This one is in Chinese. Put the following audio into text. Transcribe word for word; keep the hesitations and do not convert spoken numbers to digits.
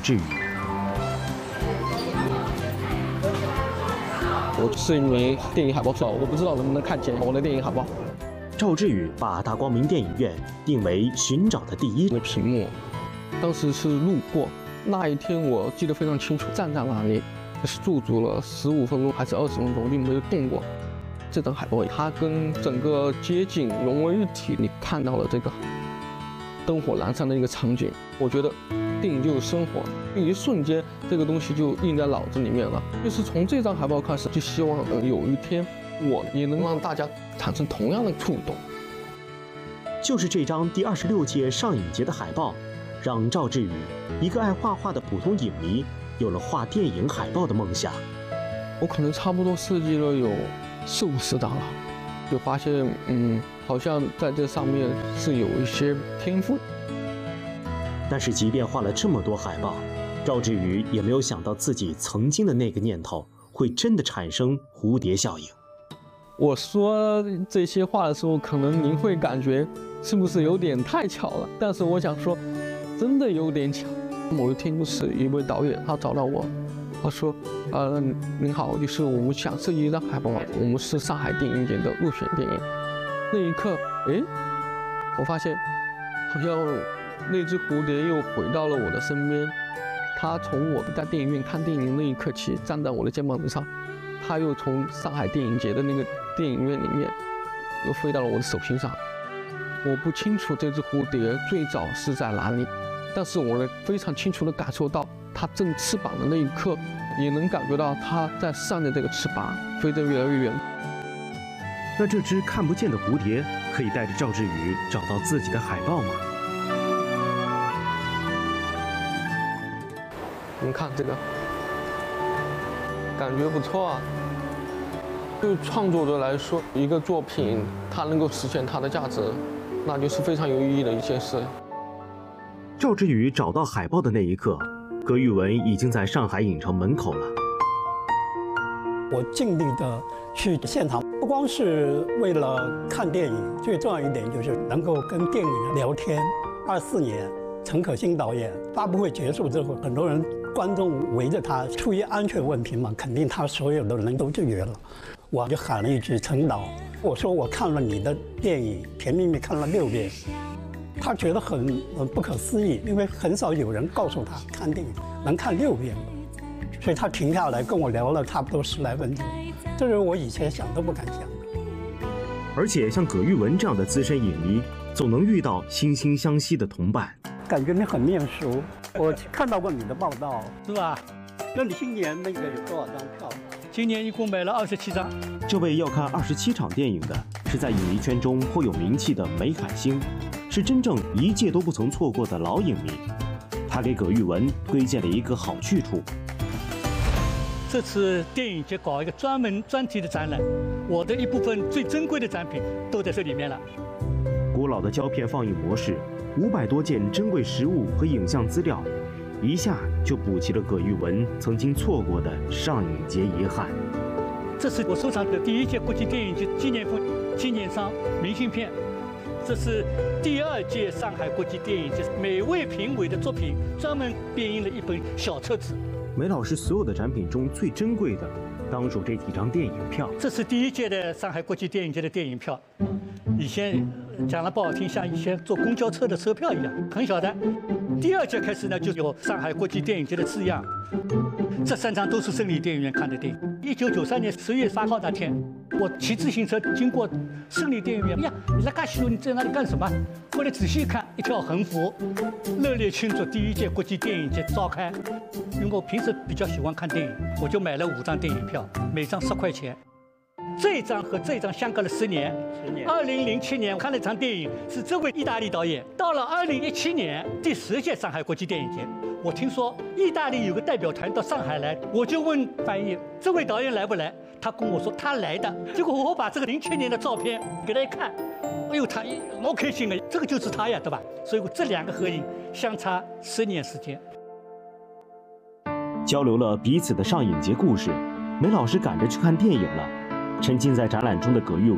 志宇。 我是一名电影海报手，我不知道能不能看见我的电影海报。 赵志宇把大光明电影院定为寻找的第一个屏幕，当时是路过那一天，我记得非常清楚，站在那里是驻足了十五分钟还是二十分钟，并没有动过。这张海报它跟整个街景融为一体，你看到了这个灯火阑珊的一个场景。我觉得电影就是生活，一瞬间这个东西就印在脑子里面了。就是从这张海报开始，就希望有一天我也能让大家产生同样的触动。 就是这张第二十六届上影节的海报，让赵志宇一个爱画画的普通影迷有了画电影海报的梦想。 我可能差不多设计了有四五十张了，就发现嗯，好像在这上面是有一些天赋。 但是即便画了这么多海报，赵志宇也没有想到自己曾经的那个念头会真的产生蝴蝶效应。 我说这些话的时候，可能您会感觉是不是有点太巧了？但是我想说，真的有点巧。某一天，就是一位导演他找到我，他说：“呃，您好，就是我们想设计一张海报，我们是上海电影节的入选电影。”那一刻，哎，我发现好像那只蝴蝶又回到了我的身边。它从我在电影院看电影那一刻起，站在我的肩膀之上。它又从上海电影节的那个电影院里面，又飞到了我的手心上。我不清楚这只蝴蝶最早是在哪里，但是我能非常清楚地感受到它振翅膀的那一刻，也能感觉到它在扇着这个翅膀飞得越来越远。 那这只看不见的蝴蝶可以带着赵志宇找到自己的海报吗？ 你看这个。感觉不错啊。对创作者来说，一个作品它能够实现它的价值，那就是非常有意义的一件事。 赵志宇找到海报的那一刻，葛玉文已经在上海影城门口了。 我尽力的去现场，不光是为了看电影，最重要一点就是能够跟电影人聊天。二四年，陈可辛导演发布会结束之后，很多人。观众围着他，出于安全问题嘛，肯定他所有的人都拒绝了。我就喊了一句：“陈导，我说我看了你的电影《甜蜜蜜》看了六遍。”他觉得很很不可思议，因为很少有人告诉他看电影能看六遍，所以他停下来跟我聊了差不多十来分钟。这是我以前想都不敢想的。 而且像葛玉文这样的资深影迷，总能遇到惺惺相惜的同伴。 感觉你很面熟，我看到过你的报道，是吧？那你今年那个有多少张票？ 今年一共买了二十七张。 这位要看二十七场电影的，是在影迷圈中颇有名气的梅海星，是真正一届都不曾错过的老影迷。他给葛玉文推荐了一个好去处。 这次电影节搞一个专门专题的展览，我的一部分最珍贵的展品都在这里面了。 古老的胶片放映模式。五百多件珍贵实物和影像资料，一下就补齐了葛玉文曾经错过的上影节遗憾。 这是我收藏的第一届国际电影节纪念phẩm纪念商明信片，这是第二届上海国际电影节每位评委的作品专门编印了一本小册子。 梅老师所有的展品中最珍贵的，当属这几张电影票。 这是第一届的上海国际电影节的电影票。以前讲了不好听，像以前坐公交车的车票一样，很小的。第二届开始呢，就有上海国际电影节的字样。这三张都是胜利电影院看的电影。一九九三年十月八号那天，我骑自行车经过胜利电影院，呀，你在干西路，你在那里干什么？后来仔细一看，一条横幅，热烈庆祝第一届国际电影节召开。因为我平时比较喜欢看电影，我就买了五张电影票，每张十块钱。这一张和这一张相隔了十年。十年。二零零七年我看了一场电影，是这位意大利导演。到了二零一七年第十届上海国际电影节，我听说意大利有个代表团到上海来，我就问翻译这位导演来不来，他跟我说他来的。结果我把这个零七年的照片给他一看，哎呦，他老开心了，这个就是他呀，对吧？所以这两个合影相差十年时间。 交流了彼此的上影节故事，梅老师赶着去看电影了。沉浸在展览中的葛玉